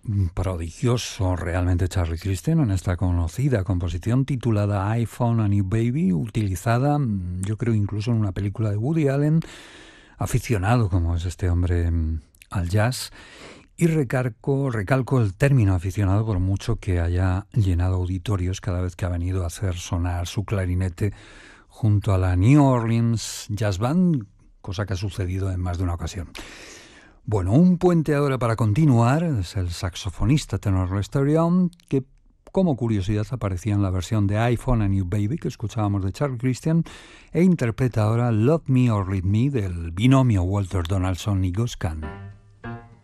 prodigioso realmente Charlie Christian en esta conocida composición titulada I Found a New Baby, utilizada yo creo incluso en una película de Woody Allen, aficionado como es este hombre al jazz. Y recalco el término aficionado por mucho que haya llenado auditorios cada vez que ha venido a hacer sonar su clarinete junto a la New Orleans Jazz Band, cosa que ha sucedido en más de una ocasión. Bueno, un puente ahora para continuar es el saxofonista tenor Lester Young, que como curiosidad aparecía en la versión de I Found a New Baby que escuchábamos de Charlie Christian e interpreta ahora Love Me or Leave Me del binomio Walter Donaldson y Gus Kahn.